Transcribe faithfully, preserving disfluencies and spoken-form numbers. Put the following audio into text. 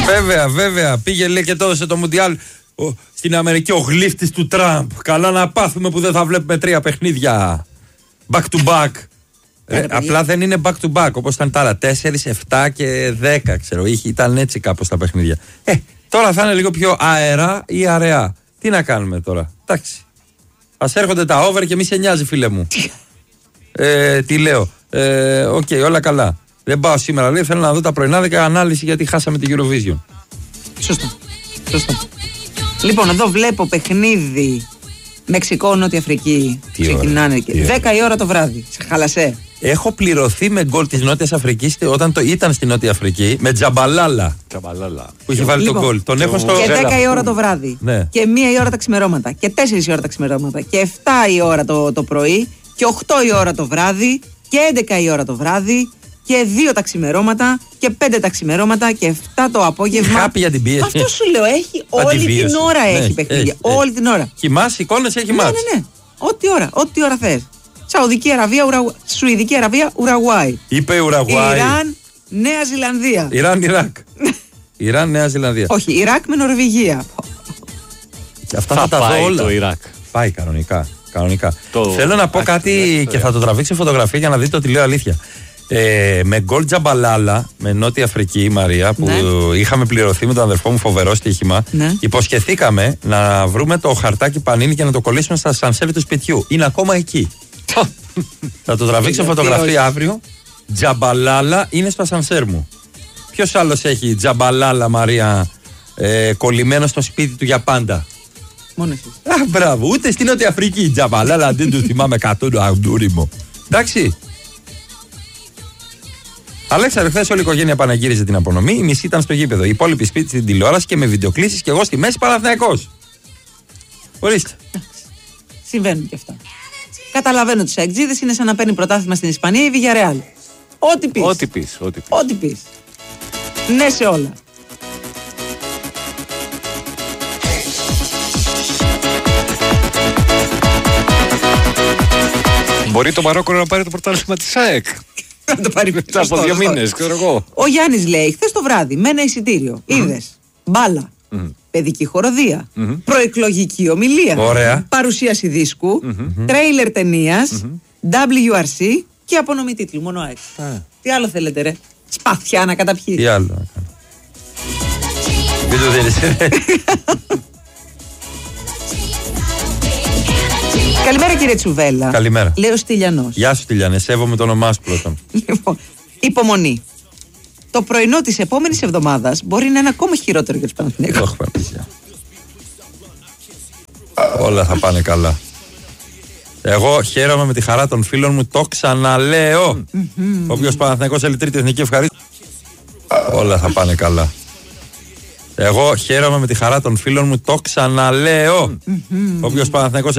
Βέβαια, βέβαια. Πήγε λέει και τότε σε το Μουντιάλ στην Αμερική ο γλύφτης του Τραμπ. Καλά να πάθουμε που δεν θα βλέπουμε τρία παιχνίδια. Back to back. Ε, απλά δεν είναι back to back όπως ήταν τα άλλα. τέσσερα, επτά και δέκα, ξέρω. Είχε, ήταν έτσι κάπως τα παιχνίδια. Ε, τώρα θα είναι λίγο πιο αερά ή αραιά. Τι να κάνουμε τώρα. Εντάξει. Ας έρχονται τα over και μη σε νοιάζει, φίλε μου. ε, τι λέω. Ε, Οκ, okay, όλα καλά. Δεν πάω σήμερα, λέει. Θέλω να δω τα πρωινάδικα ανάλυση γιατί χάσαμε την Eurovision. Σωστό. Σωστό. Λοιπόν, εδώ βλέπω παιχνίδι Μεξικό-Νότια Αφρική. Τι ξεκινάνε ώρα, και δέκα η ώρα το βράδυ. Σε χαλασέ. Έχω πληρωθεί με γκολ της Νότιας Αφρικής όταν το ήταν στη Νότια Αφρική με Τζαμπαλάλα. Τζαμπαλάλα. Που είχε βάλει Λοιπόν, τον γκολ. Τον έχω στο. Και δέκα η ώρα το βράδυ. Ναι. Και μία η ώρα τα ξημερώματα. Και τέσσερα η ώρα τα ξημερώματα. Και επτά η ώρα το, το πρωί. Και οκτώ η ώρα το βράδυ. Και έντεκα η ώρα το βράδυ. Και δύο τα ξημερώματα. Και πέντε τα ξημερώματα. Και επτά το απόγευμα. Χάπη για την πίεση. Αυτό σου λέω. Έχει όλη την ώρα ναι, έχει παιχνίδια. Έχει, όλη έχει. την ώρα. Κοιμάς, εικόνες, έχει Ναι, μάτς. ναι, ναι. Ό,τι ώρα. Ό,τι ώρα θες. Σαουδική Αραβία, Ουρα... Σουηδική Αραβία, Ουραουάη. Είπε Ουραουάη. Ιράν, Νέα Ζηλανδία. Ιράν, Ιράκ. Ιράν, Νέα Ζηλανδία. Όχι, Ιράκ με Νορβηγία. Και αυτά θα, θα τα πάει δω όλα. το Ιράκ. Πάει κανονικά. κανονικά. Το... Θέλω να πω Άχι, κάτι το και θα το τραβήξω φωτογραφία για να δείτε ότι λέω αλήθεια. Ε, με γκολ Τζαμπαλάλα με Νότια Αφρική, η Μαρία, που ναι. είχαμε πληρωθεί με τον αδερφό μου, φοβερό στοίχημα. Ναι. Υποσχεθήκαμε να βρούμε το χαρτάκι πανίνι και να το κολλήσουμε στα σανσέρ του σπιτιού. Είναι ακόμα εκεί. Θα το τραβήξω φωτογραφία αύριο. Τζαμπαλάλα είναι στο σανσέρ μου. Ποιος άλλος έχει Τζαμπαλάλα, Μαρία, ε, κολλημένο στο σπίτι του για πάντα? Μόνο εσύ. Α, μπράβο, ούτε στην Νότια Αφρική Τζαμπαλάλα δεν του θυμάμαι καθόλου αγντούριμο. Εντάξει. Αλέξανδρε, χθες όλη η οικογένεια παναγύριζε την απονομή. Η μισή ήταν στο γήπεδο. Η υπόλοιπη σπίτι στην τηλεόραση και με βιντεοκλήσεις και εγώ στη μέση Παναθηναϊκός. Ορίστε. Συμβαίνουν και αυτά. Καταλαβαίνω τους εξήδες, είναι σαν να παίρνει πρωτάθλημα στην Ισπανία η Villarreal. Ό,τι πεις. Ό,τι πεις. Ό,τι πεις. Ό,τι πεις. Ναι σε όλα. Μπορεί το Μαρόκο να πάρει το πρωτάθλημα της ΑΕΚ. Να το πάρει μετά από δύο μήνες, ξέρω εγώ. Ο Γιάννης λέει, χθες το βράδυ, με ένα εισιτήριο, mm-hmm. είδες μπάλα, mm-hmm. παιδική χοροδία, mm-hmm. προεκλογική ομιλία, ωραία. παρουσίαση δίσκου, mm-hmm. τρέιλερ ταινίας, mm-hmm. ντάμπλιου αρ σι και απονομή τίτλου, μόνο ΑΕΚ. Ah. Τι άλλο θέλετε ρε, σπαθιά να καταπιεί. Τι άλλο να κάνω. Δεν το θέλεις. Καλημέρα κύριε Τσουβέλα. Καλημέρα. Λέω ο Στυλιανός. Γεια σου Στυλιανέ, σέβομαι το όνομά σου πρώτον. Λοιπόν, υπομονή. Το πρωινό της επόμενης εβδομάδας μπορεί να είναι ακόμα χειρότερο για τους Παναθηναϊκούς. Όχι Παναθηναϊκούς. Όλα θα πάνε καλά. Εγώ χαίρομαι με τη χαρά των φίλων μου, το ξαναλέω. Mm-hmm. Όποιος Παναθηναϊκός θέλει τρίτη εθνική ευχαρίστηση. Όλα θα πάνε καλά. Εγώ χαίρομαι με τη χαρά των φίλων μου, το ξαναλέω. Mm-hmm. Όποιος Παναθηναϊκός